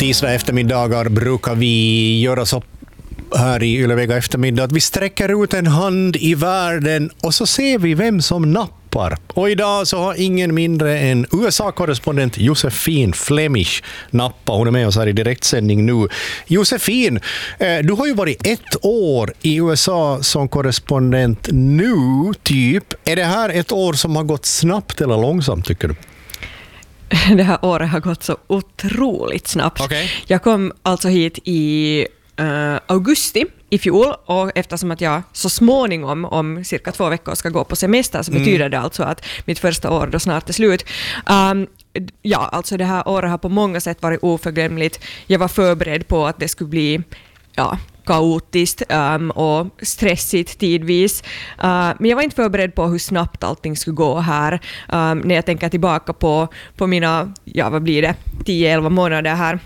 Tisdag eftermiddagar brukar vi göra så här i Yle-Vega eftermiddag att vi sträcker ut en hand i världen och så ser vi vem som nappar. Och idag så har ingen mindre än USA-korrespondent Josefin Flemish nappat. Hon är med oss här i direktsändning nu. Josefin, du har ju varit 1 år i USA som korrespondent nu, typ. Är det här ett år som har gått snabbt eller långsamt, tycker du? Det här året har gått så otroligt snabbt. Okay. Jag kom alltså hit i augusti i fjol, och eftersom att jag så småningom om cirka 2 veckor ska gå på semester, så betyder det alltså att mitt första år då snart är slut. Ja, alltså det här året har på många sätt varit oförglömligt. Jag var förberedd på att det skulle bli kaotiskt och stressigt tidvis. Men jag var inte förberedd på hur snabbt allting skulle gå här. När jag tänker tillbaka på mina, vad blir det, 10-11 månader här,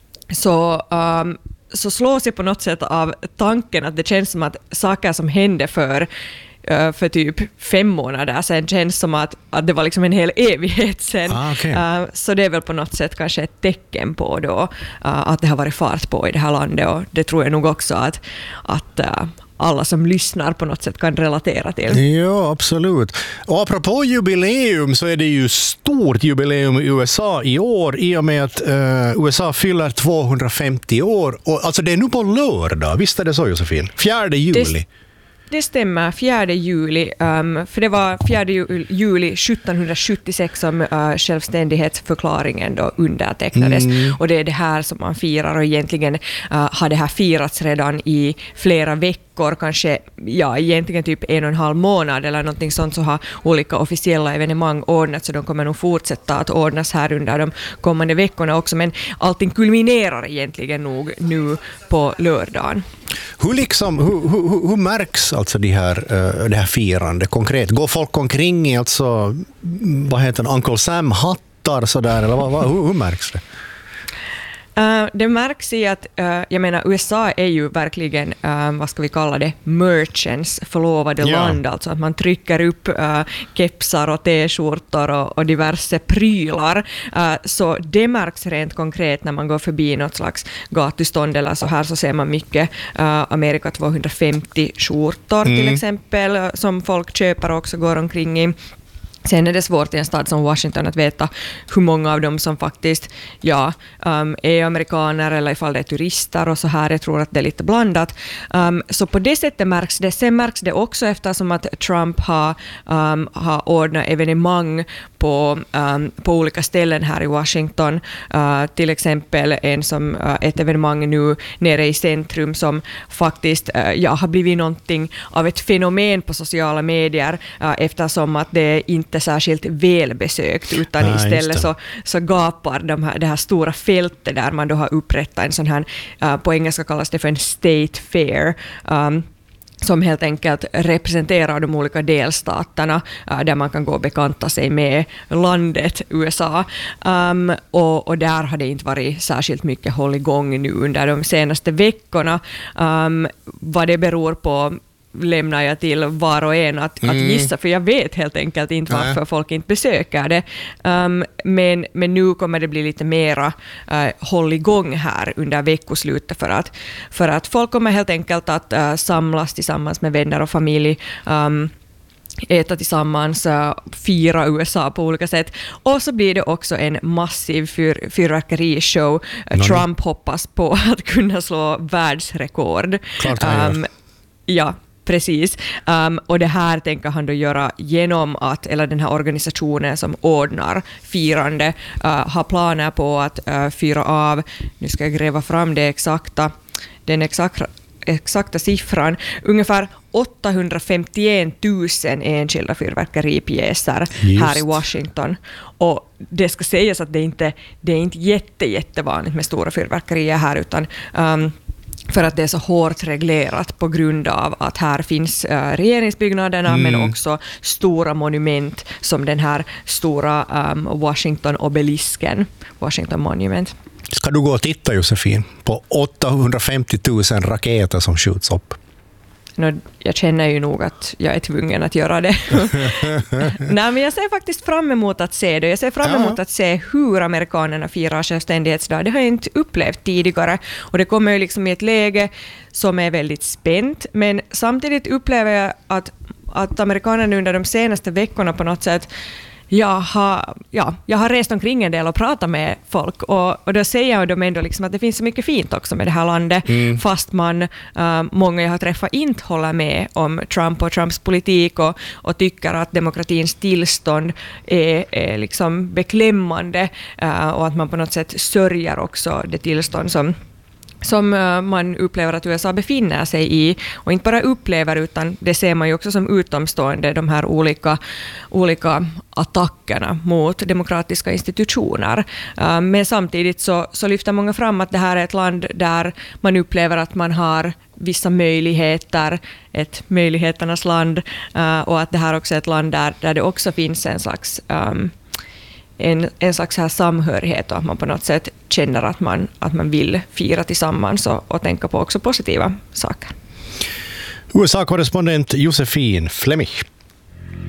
så slås jag på något sätt av tanken att det känns som att saker som hände för typ 5 månader sedan känns som att det var liksom en hel evighet sedan. Okay. Så det är väl på något sätt kanske ett tecken på då att det har varit fart på i det här landet, och det tror jag nog också att alla som lyssnar på något sätt kan relatera till. Ja, absolut. Och apropå jubileum så är det ju stort jubileum i USA i år i och med att USA fyller 250 år. Och, alltså det är nu på lördag, visst är det så, Josefin? 4 juli. Det stämmer, 4 juli. För det var 4 juli 1776 som självständighetsförklaringen då undertecknades. Och det är det här som man firar, och egentligen har det här firats redan i flera veckor, kanske egentligen typ 1,5 månad eller någonting sånt, så har olika officiella evenemang ordnats, så de kommer nog fortsätta att ordnas här under de kommande veckorna också, men allting kulminerar egentligen nog nu på lördagen. Hur märks alltså det här firande konkret? Går folk omkring i alltså, vad heter det, Uncle Sam-hattar sådär, eller hur märks det? Det märks i att, jag menar, USA är ju verkligen, vad ska vi kalla det, merchants, förlovade land, alltså att man trycker upp kepsar och t-skjortor och diverse prylar, så det märks rent konkret när man går förbi något slags gatustånd eller så här, så ser man mycket Amerika 250 skjortor till exempel, som folk köper och också går omkring i. Sen är det svårt i en stad som Washington att veta hur många av dem som faktiskt är amerikaner eller ifall det är turister och så här. Jag tror att det är lite blandat. Så på det sättet märks det. Sen märks det också eftersom att Trump har ordnat evenemang på olika ställen här i Washington. Till exempel ett evenemang nu nere i centrum som faktiskt har blivit någonting av ett fenomen på sociala medier, eftersom att det inte särskilt välbesökt, utan istället så gapar det här stora fältet där man då har upprättat en sån här, på engelska kallas det för en state fair, som helt enkelt representerar de olika delstaterna, där man kan gå och bekanta sig med landet USA. Och där har det inte varit särskilt mycket håll igång nu under de senaste veckorna. Vad det beror på lämnar jag till var och en att gissa, för jag vet helt enkelt inte varför folk inte besöker det. Men nu kommer det bli lite mera håll igång här under veckoslutet, för att folk kommer helt enkelt att samlas tillsammans med vänner och familj, äta tillsammans, fira USA på olika sätt. Och så blir det också en massiv fyrverkerishow. Trump hoppas på att kunna slå världsrekord. Klart han gör. Ja, precis. Och det här tänker han då göra genom att, eller den här organisationen som ordnar firande har planer på att fyra av, nu ska jag gräva fram den exakta siffran, ungefär 851 000 enskilda fyrverkeripjäser här i Washington. Och det ska sägas att det är inte jättevanligt med stora fyrverkerier här, utan för att det är så hårt reglerat på grund av att här finns regeringsbyggnaderna, men också stora monument som den här stora Washington-obelisken, Washington Monument. Ska du gå och titta, Josefin, på 850 000 raketer som skjuts upp? Jag känner ju nog att jag är tvungen att göra det. Nej, men jag ser faktiskt fram emot att se det. Jag ser fram emot att se hur amerikanerna firar självständighetsdag. Det har jag inte upplevt tidigare. Och det kommer ju liksom i ett läge som är väldigt spänt. Men samtidigt upplever jag att amerikanerna under de senaste veckorna på något sätt jag har rest omkring en del och pratat med folk och då säger jag dem ändå liksom att det finns så mycket fint också med det här landet fast många jag har träffat inte håller med om Trump och Trumps politik och tycker att demokratins tillstånd är liksom beklämmande och att man på något sätt sörjer också det tillstånd som man upplever att USA befinner sig i. Och inte bara upplever, utan det ser man ju också som utomstående, de här olika attackerna mot demokratiska institutioner. Men samtidigt så lyfter många fram att det här är ett land där man upplever att man har vissa möjligheter, ett möjligheternas land, och att det här också är ett land där det också finns en slags en slags här samhörighet och att man på något sätt känner att man vill fira tillsammans och tänka på också positiva saker. USA-korrespondent Josefin Flemmich.